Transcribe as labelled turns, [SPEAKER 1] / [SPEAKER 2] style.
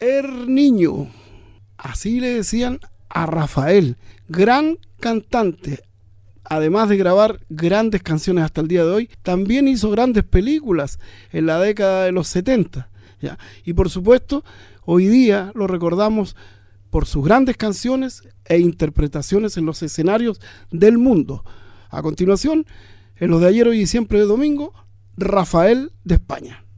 [SPEAKER 1] Niño, así le decían a Rafael, gran cantante. Además de grabar grandes canciones hasta el día de hoy, también hizo grandes películas en la década de los 70. ¿Ya? Y por supuesto, hoy día lo recordamos por sus grandes canciones e interpretaciones en los escenarios del mundo. A continuación, en los de ayer, hoy y siempre de domingo, Rafael de España.